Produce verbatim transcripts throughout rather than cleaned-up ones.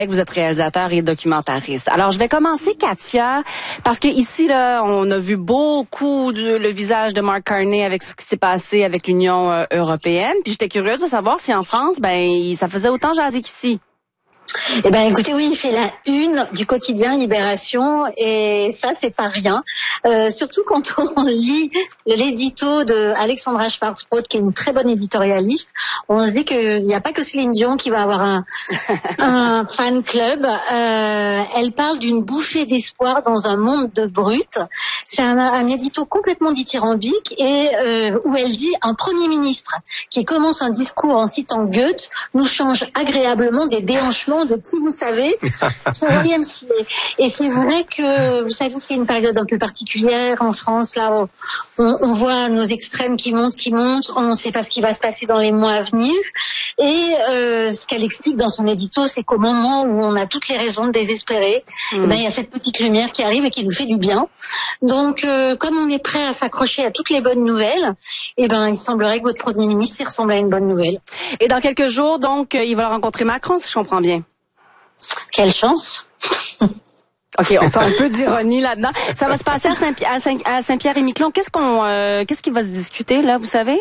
Vous êtes réalisateur et documentariste. Alors, je vais commencer, Katia, parce que ici, là, on a vu beaucoup de, le visage de Mark Carney avec ce qui s'est passé avec l'Union euh, européenne. Puis j'étais curieuse de savoir si en France, ben, ça faisait autant jaser qu'ici. Eh ben, écoutez, oui, il fait la une du quotidien Libération et ça, c'est pas rien. Euh, surtout quand on lit l'édito de Alexandra Schwarzbrot, qui est une très bonne éditorialiste, on se dit qu'il n'y a pas que Céline Dion qui va avoir un, un fan club. Euh, elle parle d'une bouffée d'espoir dans un monde de brutes. C'est un, un édito complètement dithyrambique et euh, où elle dit un premier ministre qui commence un discours en citant Goethe nous change agréablement des déhanchements de qui vous savez, son Y M C A. Et c'est vrai que, vous savez, c'est une période un peu particulière en France. Là, on, on, on voit nos extrêmes qui montent, qui montent. On ne sait pas ce qui va se passer dans les mois à venir. Et euh, ce qu'elle explique dans son édito, c'est qu'au moment où on a toutes les raisons de désespérer, mmh. eh ben, il y a cette petite lumière qui arrive et qui nous fait du bien. Donc, euh, comme on est prêt à s'accrocher à toutes les bonnes nouvelles, eh ben, il semblerait que votre Premier ministre y ressemble à une bonne nouvelle. Et dans quelques jours, donc, il va rencontrer Macron, si je comprends bien. Quelle chance. OK, on sent un peu d'ironie là-dedans. Ça va se passer à, Saint- à, Saint- à Saint-Pierre-et-Miquelon. Qu'est-ce qu'on, euh, qu'est-ce qui va se discuter là, vous savez?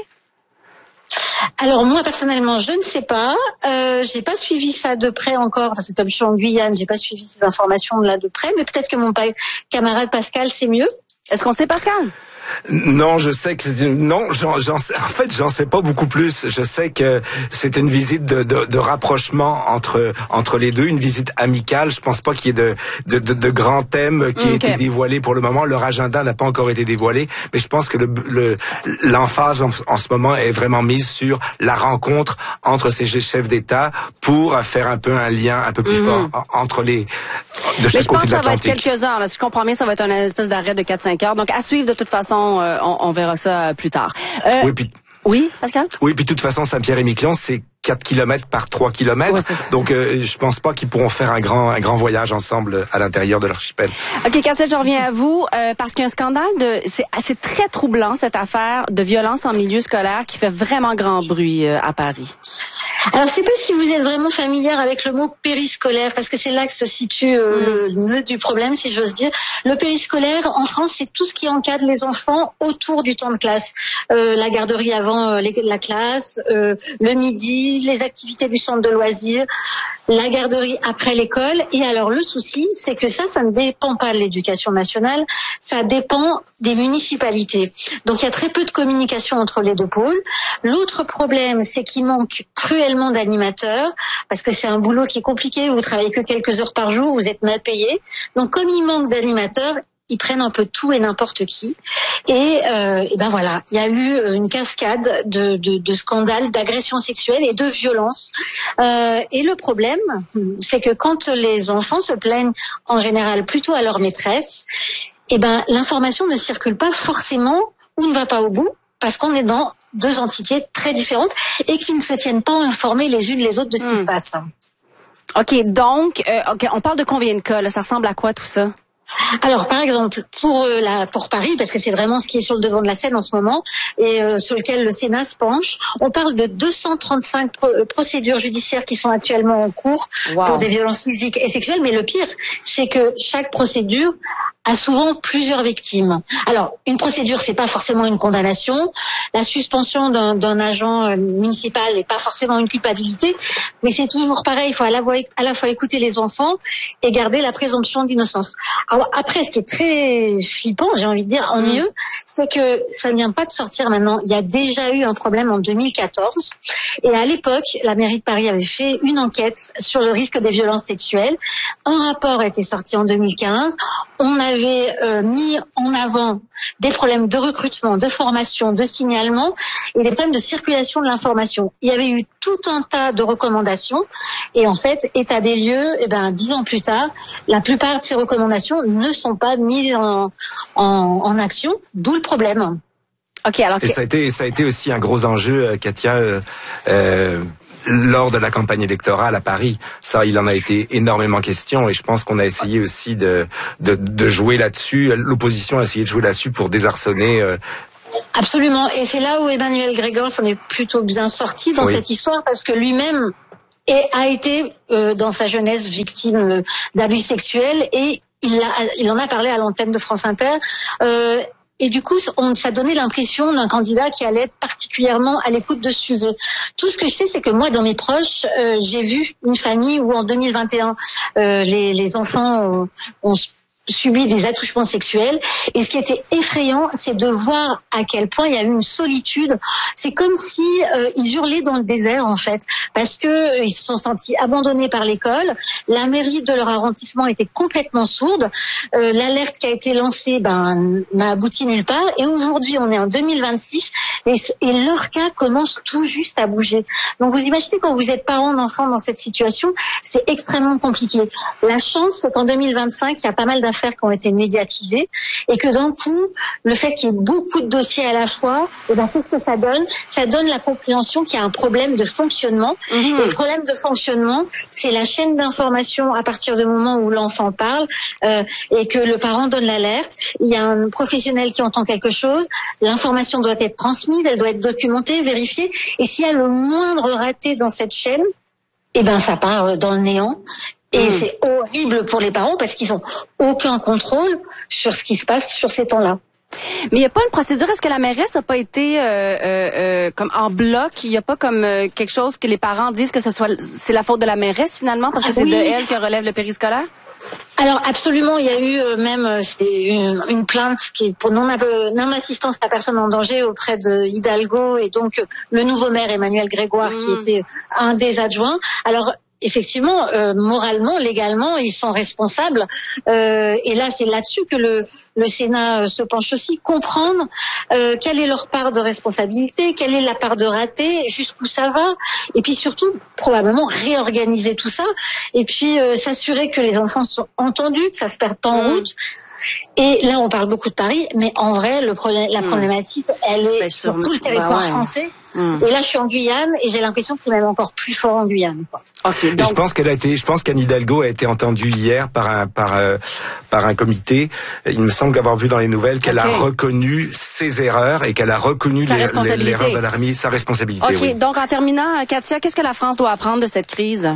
Alors moi personnellement, je ne sais pas. Euh, j'ai pas suivi ça de près encore parce que comme je suis en Guyane, j'ai pas suivi ces informations là de près. Mais peut-être que mon pa- camarade Pascal sait mieux. Est-ce qu'on sait, Pascal? Non, je sais que c'est une... non, j'en, j'en sais... en fait, j'en sais pas beaucoup plus. Je sais que c'est une visite de, de, de rapprochement entre entre les deux, une visite amicale. Je pense pas qu'il y ait de de, de, de grands thèmes qui aient okay. été dévoilés pour le moment. Leur agenda n'a pas encore été dévoilé, mais je pense que le, le l'emphase en, en ce moment est vraiment mise sur la rencontre entre ces chefs d'État pour faire un peu un lien un peu plus mm-hmm. fort entre les de chaque côté de l'Atlantique. Mais je pense que ça va être quelques heures. Là. Si je comprends bien, ça va être une espèce d'arrêt de quatre cinq heures. Donc à suivre de toute façon. Euh, on, on verra ça plus tard. Euh, oui, puis, oui, Pascal? Oui, puis de toute façon, Saint-Pierre-et-Miquelon, c'est quatre kilomètres par trois kilomètres. Ouais, donc, euh, je pense pas qu'ils pourront faire un grand, un grand voyage ensemble à l'intérieur de l'archipel. OK, Cassette, je reviens à vous, euh, parce qu'il y a un scandale de, c'est, c'est très troublant, cette affaire de violence en milieu scolaire qui fait vraiment grand bruit euh, à Paris. Alors, je sais pas si vous êtes vraiment familière avec le mot périscolaire, parce que c'est là que se situe euh, mmh. le nœud du problème, si j'ose dire. Le périscolaire, en France, c'est tout ce qui encadre les enfants autour du temps de classe. Euh, la garderie avant euh, les, la classe, euh, le midi, les activités du centre de loisirs, la garderie après l'école. Et alors, le souci, c'est que ça, ça ne dépend pas de l'éducation nationale, ça dépend des municipalités. Donc, il y a très peu de communication entre les deux pôles. L'autre problème, c'est qu'il manque cruellement d'animateurs, parce que c'est un boulot qui est compliqué, vous travaillez que quelques heures par jour, vous êtes mal payé. Donc, comme il manque d'animateurs, ils prennent un peu tout et n'importe qui. Et, euh, et ben voilà, il y a eu une cascade de, de, de scandales, d'agressions sexuelles et de violences. Euh, et le problème, c'est que quand les enfants se plaignent en général plutôt à leur maîtresse, et ben l'information ne circule pas forcément ou ne va pas au bout, parce qu'on est dans deux entités très différentes et qui ne se tiennent pas informées les unes les autres de ce mmh. qui se passe. OK, donc, euh, okay, on parle de combien de cas, là? Ça ressemble à quoi tout ça? Alors, par exemple, pour euh, la pour Paris, parce que c'est vraiment ce qui est sur le devant de la scène en ce moment et euh, sur lequel le Sénat se penche, on parle de deux cent trente-cinq pro- procédures judiciaires qui sont actuellement en cours wow. pour des violences physiques et sexuelles. Mais le pire, c'est que chaque procédure a souvent plusieurs victimes. Alors, une procédure, c'est pas forcément une condamnation. La suspension d'un, d'un agent municipal n'est pas forcément une culpabilité, mais c'est toujours pareil. Il faut à la, fois, à la fois écouter les enfants et garder la présomption d'innocence. Alors après, ce qui est très flippant, j'ai envie de dire, ennuyeux, mmh. c'est que ça ne vient pas de sortir maintenant. Il y a déjà eu un problème en deux mille quatorze, et à l'époque, la mairie de Paris avait fait une enquête sur le risque des violences sexuelles. Un rapport a été sorti en deux mille quinze. On avait euh, mis en avant des problèmes de recrutement, de formation, de signalement et des problèmes de circulation de l'information. Il y avait eu tout un tas de recommandations et en fait, état des lieux, eh ben, dix ans plus tard, la plupart de ces recommandations ne sont pas mises en, en, en action, d'où le problème. Okay, alors que... Et ça a été, ça a été aussi un gros enjeu, Katia, euh, euh, lors de la campagne électorale à Paris. Ça, il en a été énormément question et je pense qu'on a essayé aussi de, de, de jouer là-dessus. L'opposition a essayé de jouer là-dessus pour désarçonner. Euh, Absolument. Et c'est là où Emmanuel Grégoire s'en est plutôt bien sorti dans oui. cette histoire parce que lui-même et a été euh, dans sa jeunesse victime d'abus sexuels et il, a, il en a parlé à l'antenne de France Inter. Euh, Et du coup, on, ça donnait l'impression d'un candidat qui allait être particulièrement à l'écoute de ce sujet. Tout ce que je sais, c'est que moi, dans mes proches, euh, j'ai vu une famille où en deux mille vingt et un, euh, les, les enfants ont, ont subi des attouchements sexuels. Et ce qui était effrayant, c'est de voir à quel point il y a eu une solitude. C'est comme si euh, ils hurlaient dans le désert, en fait, parce que euh, ils se sont sentis abandonnés par l'école. La mairie de leur arrondissement était complètement sourde. Euh, l'alerte qui a été lancée, ben, n'a abouti nulle part. Et aujourd'hui, on est en deux mille vingt-six, et, et leur cas commence tout juste à bouger. Donc, vous imaginez quand vous êtes parent d'enfants dans cette situation, c'est extrêmement compliqué. La chance, c'est qu'en deux mille vingt-cinq, il y a pas mal d'affaires qui ont été médiatisées et que d'un coup, le fait qu'il y ait beaucoup de dossiers à la fois, et ben qu'est-ce que ça donne? Ça donne la compréhension qu'il y a un problème de fonctionnement. Mmh. Et le problème de fonctionnement, c'est la chaîne d'information à partir du moment où l'enfant parle euh, et que le parent donne l'alerte. Il y a un professionnel qui entend quelque chose, l'information doit être transmise, elle doit être documentée, vérifiée. Et s'il y a le moindre raté dans cette chaîne, eh ben ça part dans le néant. Et mmh. c'est horrible pour les parents parce qu'ils ont aucun contrôle sur ce qui se passe sur ces temps-là. Mais il n'y a pas une procédure. Est-ce que la mairesse n'a pas été euh, euh, euh, comme en bloc? Il n'y a pas comme euh, quelque chose que les parents disent que ce soit c'est la faute de la mairesse finalement parce que ah, c'est oui. de elle que relève le périscolaire? Alors absolument, il y a eu euh, même euh, c'est une, une plainte qui est pour non, non assistance à personne en danger auprès de Hidalgo et donc le nouveau maire Emmanuel Grégoire mmh. qui était un des adjoints. Alors effectivement, euh, moralement, légalement, ils sont responsables. Euh, et là, c'est là-dessus que le, le Sénat se penche aussi. Comprendre euh, quelle est leur part de responsabilité, quelle est la part de raté, jusqu'où ça va. Et puis surtout, probablement, réorganiser tout ça. Et puis euh, s'assurer que les enfants sont entendus, que ça se perd pas en route. Et là, on parle beaucoup de Paris, mais en vrai, le problème, la problématique, elle est bah, sur tout le territoire bah ouais. français. Mmh. Et là, je suis en Guyane et j'ai l'impression que c'est même encore plus fort en Guyane. Quoi. Okay, donc... Je pense qu'elle a été, je pense qu'Anne Hidalgo a été entendue hier par un par euh, par un comité. Il me semble avoir vu dans les nouvelles qu'elle okay. a reconnu ses erreurs et qu'elle a reconnu les, les, l'erreur de l'armée, sa responsabilité. Ok. Oui. Donc en terminant, Katia, qu'est-ce que la France doit apprendre de cette crise?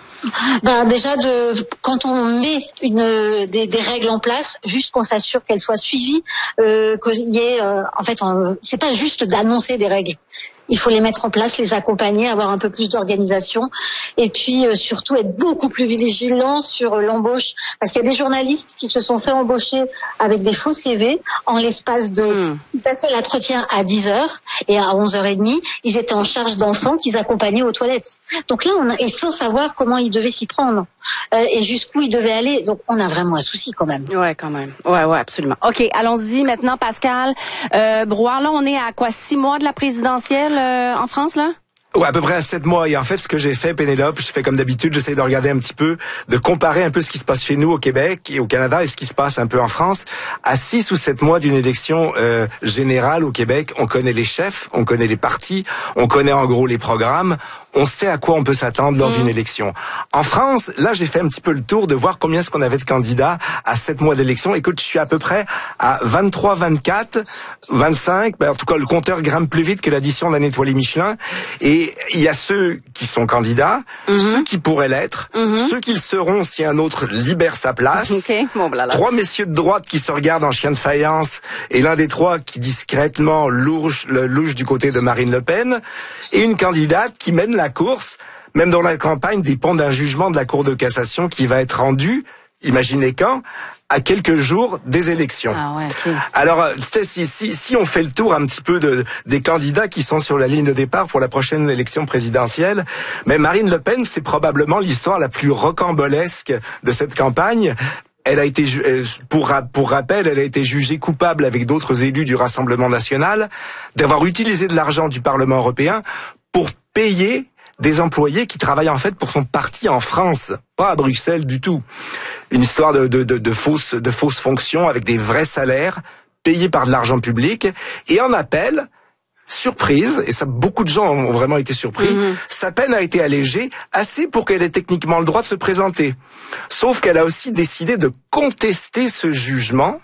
Ben déjà de quand on met une des, des règles en place, juste qu'on s'assure qu'elles soient suivies, euh, qu'il y ait euh, en fait on, c'est pas juste d'annoncer des règles. Il faut les mettre en place, les accompagner, avoir un peu plus d'organisation et puis euh, surtout être beaucoup plus vigilant sur euh, l'embauche parce qu'il y a des journalistes qui se sont fait embaucher avec des faux C V en l'espace de mmh. ils passaient l'entretien à dix heures et à onze heures trente, ils étaient en charge d'enfants qu'ils accompagnaient aux toilettes. Donc là on a, et sans savoir comment ils devaient s'y prendre euh, et jusqu'où ils devaient aller. Donc on a vraiment un souci quand même. Ouais, quand même. Ouais, ouais, absolument. OK, allons-y maintenant Pascal. Euh, Brouard, là on est à quoi six mois de la présidentielle euh, en France là? Ouais, à peu près à sept mois. Et en fait, ce que j'ai fait, Pénélope, je fais comme d'habitude, j'essaie de regarder un petit peu, de comparer un peu ce qui se passe chez nous au Québec et au Canada et ce qui se passe un peu en France. À six ou sept mois d'une élection euh, générale au Québec, on connaît les chefs, on connaît les partis, on connaît en gros les programmes, on sait à quoi on peut s'attendre lors mmh. d'une élection. En France, là, j'ai fait un petit peu le tour de voir combien est-ce qu'on avait de candidats à sept mois d'élection. Écoute, je suis à peu près à vingt-trois, vingt-quatre, vingt-cinq. Ben, en tout cas, le compteur grimpe plus vite que l'addition d'un étoilé Michelin. Et il y a ceux qui sont candidats, mmh. ceux qui pourraient l'être, mmh. ceux qui le seront si un autre libère sa place. Okay. Bon, là, là. Trois messieurs de droite qui se regardent en chien de faïence et l'un des trois qui discrètement louche, le louche du côté de Marine Le Pen et une candidate qui mène la course, même dans la campagne dépend d'un jugement de la Cour de cassation qui va être rendu, imaginez quand, à quelques jours des élections. Ah ouais, okay. Alors, si, si, si on fait le tour un petit peu de, des candidats qui sont sur la ligne de départ pour la prochaine élection présidentielle, mais Marine Le Pen, c'est probablement l'histoire la plus rocambolesque de cette campagne. Elle a été, pour, pour rappel, elle a été jugée coupable avec d'autres élus du Rassemblement national d'avoir utilisé de l'argent du Parlement européen pour payer des employés qui travaillent en fait pour son parti en France, pas à Bruxelles du tout. Une histoire de, de, de, de fausses, de fausses fonctions avec des vrais salaires payés par de l'argent public. Et en appel, surprise, et ça beaucoup de gens ont vraiment été surpris, mmh. sa peine a été allégée assez pour qu'elle ait techniquement le droit de se présenter. Sauf qu'elle a aussi décidé de contester ce jugement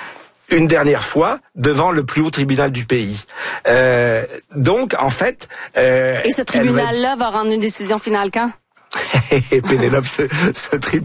une dernière fois devant le plus haut tribunal du pays. Euh, donc, en fait... Euh, et ce tribunal-là va... va rendre une décision finale quand? Et Pénélope se, se tripe